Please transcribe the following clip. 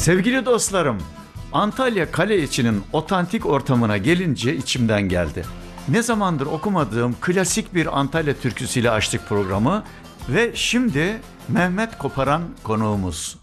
Sevgili dostlarım, Antalya Kale içinin otantik ortamına gelince içimden geldi. Ne zamandır okumadığım klasik bir Antalya türküsüyle açtık programı ve şimdi Mehmet Koparan konuğumuz.